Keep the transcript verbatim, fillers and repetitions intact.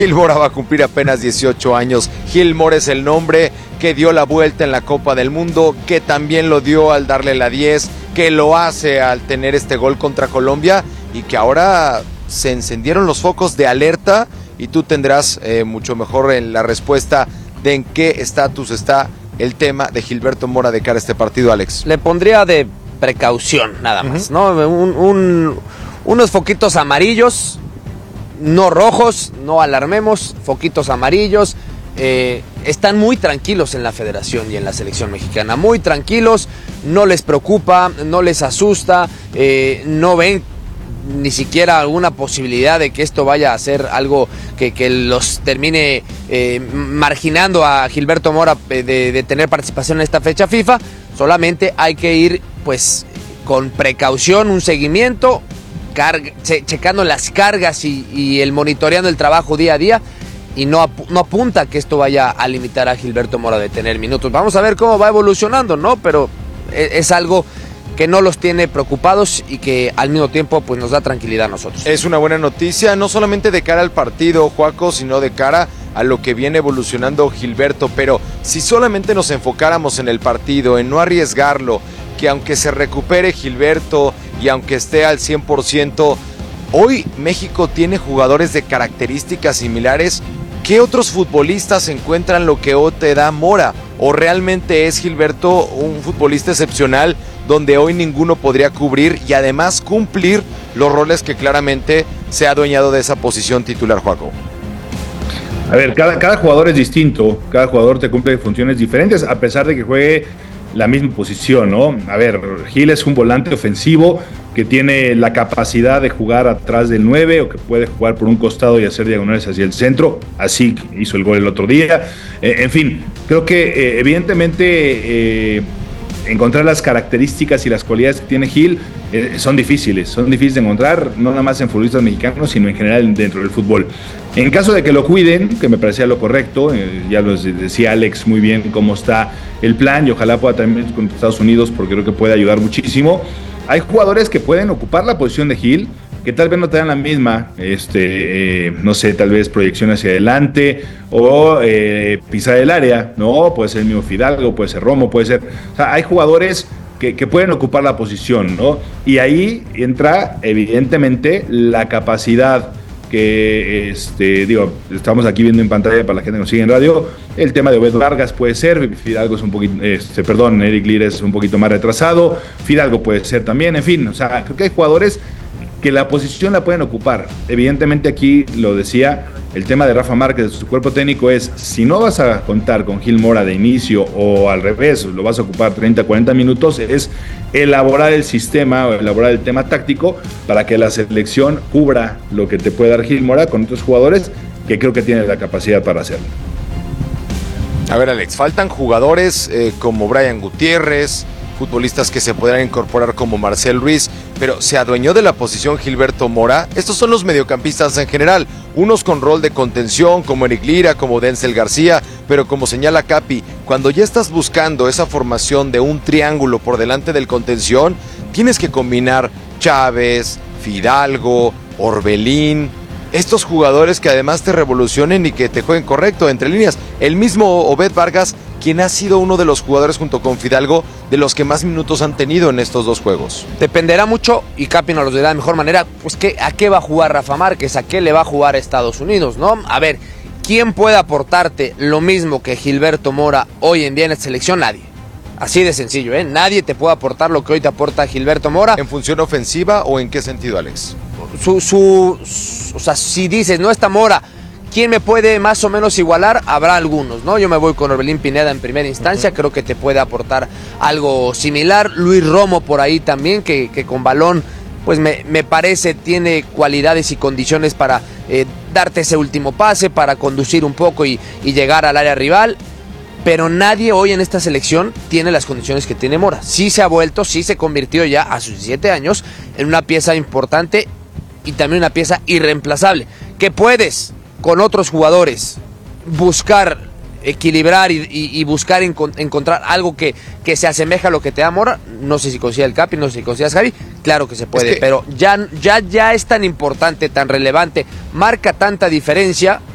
Gil Mora va a cumplir apenas dieciocho años. Gil Mora es el nombre que dio la vuelta en la Copa del Mundo, que también lo dio al darle la diez, que lo hace al tener este gol contra Colombia y que ahora se encendieron los focos de alerta y tú tendrás eh, mucho mejor en la respuesta de en qué estatus está el tema de Gilberto Mora de cara a este partido, Alex. Le pondría de precaución nada más, uh-huh. ¿no? Un, un, unos foquitos amarillos, no rojos, no alarmemos, foquitos amarillos. Eh, están muy tranquilos en la federación y en la selección mexicana, muy tranquilos, no les preocupa, no les asusta, eh, no ven ni siquiera alguna posibilidad de que esto vaya a ser algo que, que los termine eh, marginando a Gilberto Mora de, de tener participación en esta fecha FIFA. Solamente hay que ir pues con precaución, un seguimiento, carga, che, checando las cargas y, y el monitoreando el trabajo día a día, y no, ap no apunta que esto vaya a limitar a Gilberto Mora de tener minutos. Vamos a ver cómo va evolucionando, ¿no? Pero es, es algo que no los tiene preocupados y que al mismo tiempo pues nos da tranquilidad a nosotros. Es una buena noticia, no solamente de cara al partido, Joaco, sino de cara a lo que viene evolucionando Gilberto, pero si solamente nos enfocáramos en el partido, en no arriesgarlo, que aunque se recupere Gilberto y aunque esté al cien por ciento, hoy México tiene jugadores de características similares. ¿Qué otros futbolistas encuentran lo que hoy te da Mora? ¿O realmente es Gilberto un futbolista excepcional donde hoy ninguno podría cubrir y además cumplir los roles que claramente se ha adueñado de esa posición titular, Joaco? A ver, cada, cada jugador es distinto, cada jugador te cumple funciones diferentes, a pesar de que juegue la misma posición, ¿no? A ver, Gil es un volante ofensivo que tiene la capacidad de jugar atrás del nueve o que puede jugar por un costado y hacer diagonales hacia el centro, así hizo el gol el otro día. Eh, en fin, creo que eh, evidentemente eh, encontrar las características y las cualidades que tiene Gil eh, son difíciles, son difíciles de encontrar, no nada más en futbolistas mexicanos, sino en general dentro del fútbol. En caso de que lo cuiden, que me parecía lo correcto, eh, ya lo decía Alex muy bien cómo está el plan y ojalá pueda también con Estados Unidos porque creo que puede ayudar muchísimo. Hay jugadores que pueden ocupar la posición de Gil, que tal vez no te dan la misma, este, eh, no sé, tal vez proyección hacia adelante o eh, pisar el área, ¿no? Puede ser el mismo Fidalgo, puede ser Romo, puede ser... O sea, hay jugadores que, que pueden ocupar la posición, ¿no? Y ahí entra, evidentemente, la capacidad que, este, digo, estamos aquí viendo en pantalla para la gente que nos sigue en radio, el tema de Obed Vargas puede ser, Fidalgo es un poquito, este, perdón, Eric Lira es un poquito más retrasado, Fidalgo puede ser también, en fin, o sea, creo que hay jugadores que la posición la pueden ocupar. Evidentemente aquí lo decía, el tema de Rafa Márquez, de su cuerpo técnico es, si no vas a contar con Gil Mora de inicio o al revés, lo vas a ocupar treinta, cuarenta minutos, es elaborar el sistema o elaborar el tema táctico para que la selección cubra lo que te puede dar Gil Mora con otros jugadores que creo que tienen la capacidad para hacerlo. A ver, Alex, faltan jugadores eh, como Brian Gutiérrez, futbolistas que se podrán incorporar como Marcel Ruiz, pero se adueñó de la posición Gilberto Mora. Estos son los mediocampistas en general, unos con rol de contención como Eric Lira, como Denzel García, pero como señala Capi, cuando ya estás buscando esa formación de un triángulo por delante del contención, tienes que combinar Chávez, Fidalgo, Orbelín, estos jugadores que además te revolucionen y que te jueguen correcto entre líneas. El mismo Obed Vargas, quien ha sido uno de los jugadores junto con Fidalgo de los que más minutos han tenido en estos dos juegos. Dependerá mucho, y Capi nos lo dirá de mejor manera, pues que, a qué va a jugar Rafa Márquez, a qué le va a jugar Estados Unidos, ¿no? A ver, ¿quién puede aportarte lo mismo que Gilberto Mora hoy en día en la selección? Nadie. Así de sencillo, ¿eh? Nadie te puede aportar lo que hoy te aporta Gilberto Mora. ¿En función ofensiva o en qué sentido, Alex? Su, su, su, o sea, si dices, no está Mora, ¿quién me puede más o menos igualar? Habrá algunos, ¿no? Yo me voy con Orbelín Pineda en primera instancia, uh-huh. Creo que te puede aportar algo similar. Luis Romo por ahí también, que, que con balón, pues me, me parece tiene cualidades y condiciones para eh, darte ese último pase, para conducir un poco y, y llegar al área rival. Pero nadie hoy en esta selección tiene las condiciones que tiene Mora. Sí se ha vuelto, sí se convirtió ya a sus diecisiete años en una pieza importante y también una pieza irreemplazable. Que puedes, con otros jugadores, buscar equilibrar y, y, y buscar enco- encontrar algo que, que se asemeja a lo que te da Mora. No sé si consiga el Capi, no sé si consigas Javi. Claro que se puede, es que... pero ya, ya, ya es tan importante, tan relevante, marca tanta diferencia